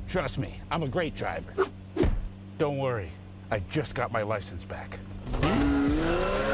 Trust me, I'm a great driver. Don't worry, I just got my license back.